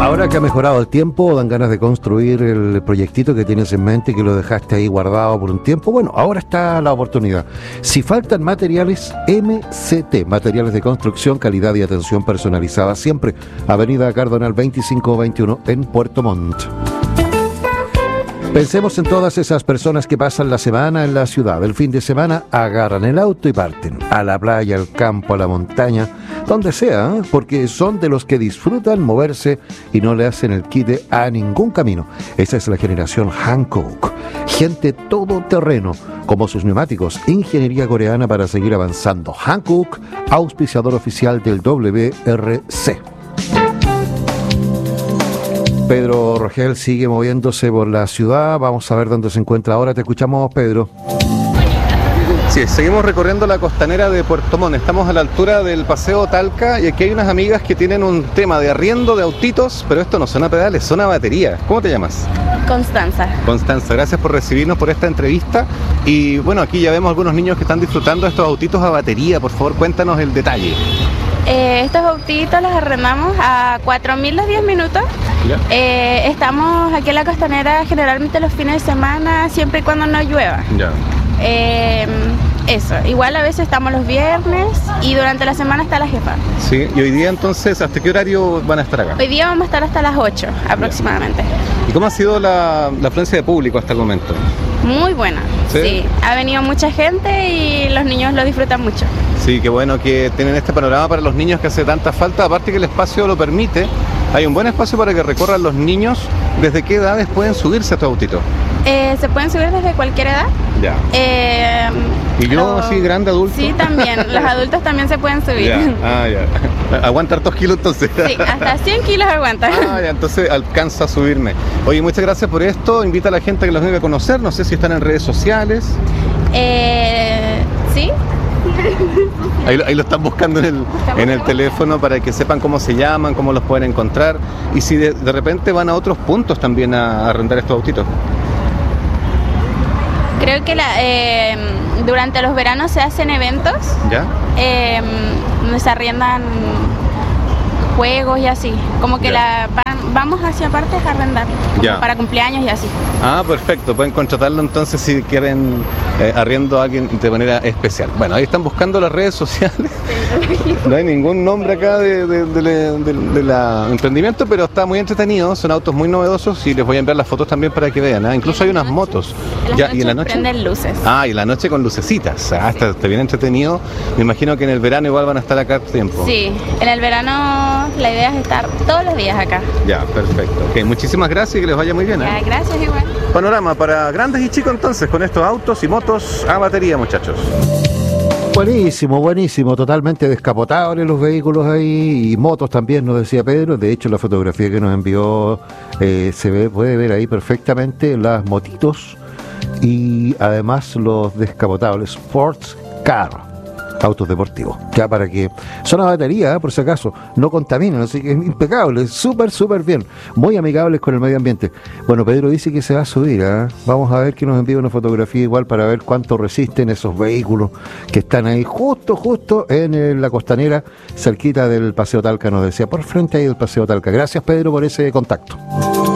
Ahora que ha mejorado el tiempo, dan ganas de construir el proyectito que tienes en mente, que lo dejaste ahí guardado por un tiempo. Bueno, ahora está la oportunidad. Si faltan materiales, MCT, materiales de construcción, calidad y atención personalizada, siempre. Avenida Cardonal 2521 en Puerto Montt. Pensemos en todas esas personas que pasan la semana en la ciudad. El fin de semana agarran el auto y parten a la playa, al campo, a la montaña, donde sea, porque son de los que disfrutan moverse y no le hacen el quite a ningún camino. Esa es la generación Hankook. Gente todoterreno, como sus neumáticos. Ingeniería coreana para seguir avanzando. Hankook, auspiciador oficial del WRC. Pedro Rogel sigue moviéndose por la ciudad. Vamos a ver dónde se encuentra ahora. Te escuchamos, Pedro. Sí, seguimos recorriendo la costanera de Puerto Montt. Estamos a la altura del Paseo Talca y aquí hay unas amigas que tienen un tema de arriendo de autitos, pero esto no son a pedales, son a batería. ¿Cómo te llamas? Constanza. Constanza, gracias por recibirnos por esta entrevista. Y bueno, aquí ya vemos algunos niños que están disfrutando de estos autitos a batería. Por favor, cuéntanos el detalle. Estos autitos los arrendamos a 4.000 los 10 minutos. Estamos aquí en la costanera generalmente los fines de semana, siempre y cuando no llueva. Eso, igual a veces estamos los viernes y durante la semana está la jefa. Sí, y hoy día entonces, ¿hasta qué horario van a estar acá? Hoy día vamos a estar hasta las 8 aproximadamente. ¿Y cómo ha sido la afluencia de público hasta el momento? Muy buena, sí. Ha venido mucha gente y los niños lo disfrutan mucho. Sí, qué bueno que tienen este panorama para los niños que hace tanta falta, aparte que el espacio lo permite. Hay un buen espacio para que recorran los niños. ¿Desde qué edades pueden subirse a estos autitos? Se pueden subir desde cualquier edad. Ya. ¿Y yo así, grande, adulto? Sí, también. Los adultos también se pueden subir. Ya. ¿Aguanta hartos kilos entonces? Sí, hasta 100 kilos aguanta. Ya, entonces alcanza a subirme. Oye, muchas gracias por esto. Invita a la gente a que los venga a conocer. No sé si están en redes sociales. Sí. Ahí lo están buscando en el teléfono para que sepan cómo se llaman, cómo los pueden encontrar. Y si de repente van a otros puntos también a arrendar estos autitos. Creo que durante los veranos se hacen eventos. ¿Ya? Donde se arriendan juegos y así. Como que vamos hacia partes a arrendar. Para cumpleaños y así. Ah, perfecto. Pueden contratarlo entonces si quieren arriendo a alguien de manera especial. Bueno, ahí están buscando las redes sociales. No hay ningún nombre acá de la emprendimiento, pero está muy entretenido. Son autos muy novedosos y les voy a enviar las fotos también para que vean. Incluso hay unas motos. ¿Y en la noche? Prenden luces. Y en la noche con lucecitas. Está bien entretenido. Me imagino que en el verano igual van a estar acá tiempo. Sí, en el verano la idea es estar todos los días acá. Ya, perfecto. Okay, muchísimas gracias y que les vaya muy bien. Ya, gracias igual. Panorama para grandes y chicos entonces con estos autos y motos a batería, muchachos. Buenísimo, buenísimo, totalmente descapotables los vehículos ahí y motos también, nos decía Pedro. De hecho, la fotografía que nos envió puede ver ahí perfectamente las motitos y además los descapotables Sports Car. Autos deportivos, ya para que son a batería, por si acaso, no contaminan, así que es impecable, súper bien, muy amigables con el medio ambiente. Bueno, Pedro dice que se va a subir, vamos a ver que nos envía una fotografía igual para ver cuánto resisten esos vehículos que están ahí justo en la costanera, cerquita del Paseo Talca, nos decía, por frente ahí del Paseo Talca. Gracias, Pedro, por ese contacto.